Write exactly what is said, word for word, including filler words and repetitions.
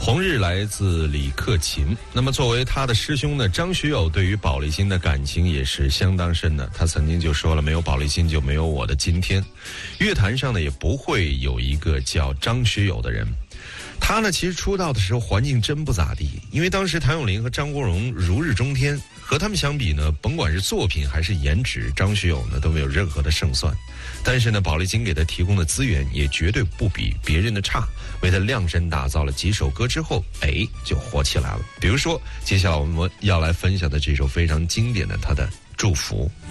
红日来自李克勤，那么作为他的师兄呢，张学友对于宝丽金的感情也是相当深的。他曾经就说了，没有宝丽金就没有我的今天，乐坛上呢也不会有一个叫张学友的人。他呢其实出道的时候环境真不咋地，因为当时谭咏麟和张国荣如日中天，和他们相比呢，甭管是作品还是颜值，张学友呢都没有任何的胜算。但是呢，宝丽金给他提供的资源也绝对不比别人的差，为他量身打造了几首歌之后，哎，就火起来了。比如说，接下来我们要来分享的这首非常经典的他的《祝福》。